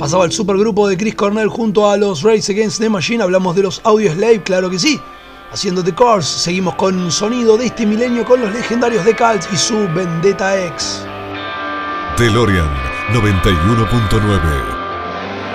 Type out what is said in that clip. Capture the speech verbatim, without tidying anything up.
Pasaba el supergrupo de Chris Cornell junto a los Rage Against the Machine. Hablamos de los Audioslave, claro que sí. Haciendo The Course, seguimos con sonido de este milenio con los legendarios The Cult y su Vendetta X. DeLorean noventa y uno punto nueve.